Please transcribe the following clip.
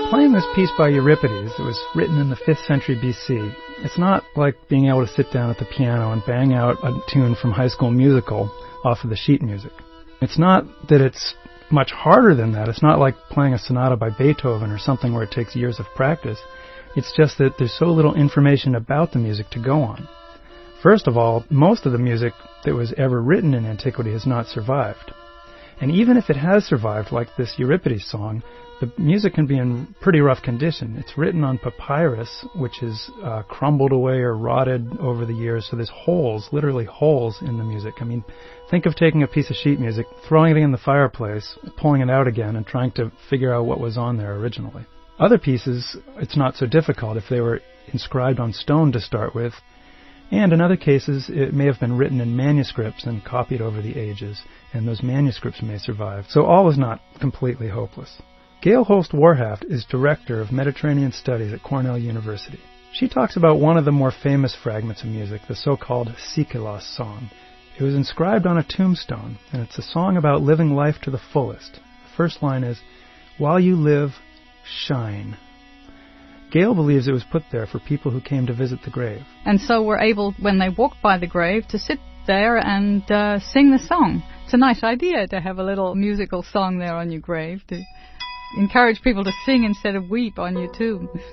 Playing this piece by Euripides, it was written in the 5th century BC, it's not like being able to sit down at the piano and bang out a tune from High School Musical off of the sheet music. It's not that it's much harder than that. It's not like playing a sonata by Beethoven or something where it takes years of practice. It's just that there's so little information about the music to go on. First of all, most of the music that was ever written in antiquity has not survived. And even if it has survived, like this Euripides song, the music can be in pretty rough condition. It's written on papyrus, which is crumbled away or rotted over the years, so there's holes, literally holes in the music. I mean, think of taking a piece of sheet music, throwing it in the fireplace, pulling it out again, and trying to figure out what was on there originally. Other pieces, it's not so difficult if they were inscribed on stone to start with, and in other cases, it may have been written in manuscripts and copied over the ages, and those manuscripts may survive. So all is not completely hopeless. Gail Holst Warhaft is Director of Mediterranean Studies at Cornell University. She talks about one of the more famous fragments of music, the so-called Sikelos song. It was inscribed on a tombstone, and it's a song about living life to the fullest. The first line is, "While you live, shine." Gail believes it was put there for people who came to visit the grave. And so were able, when they walked by the grave, to sit there and sing the song. It's a nice idea to have a little musical song there on your grave to encourage people to sing instead of weep on your tomb.